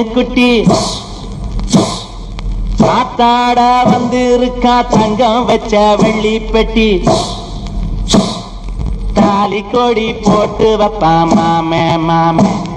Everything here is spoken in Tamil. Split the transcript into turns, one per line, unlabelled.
குட்டி காத்தாட வந்து இருக்கா தங்கம் வச்ச வெள்ளி பெட்டி தாலி கொடி போட்டு வைப்பா மாமே மாமே